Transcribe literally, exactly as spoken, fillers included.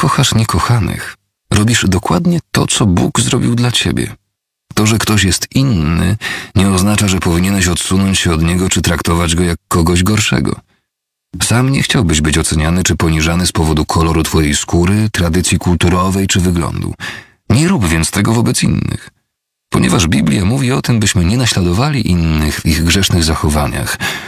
kochasz niekochanych, robisz dokładnie to, co Bóg zrobił dla ciebie. To, że ktoś jest inny, nie oznacza, że powinieneś odsunąć się od niego czy traktować go jak kogoś gorszego. Sam nie chciałbyś być oceniany czy poniżany z powodu koloru twojej skóry, tradycji kulturowej czy wyglądu. Nie rób więc tego wobec innych. Ponieważ Biblia mówi o tym, byśmy nie naśladowali innych w ich grzesznych zachowaniach,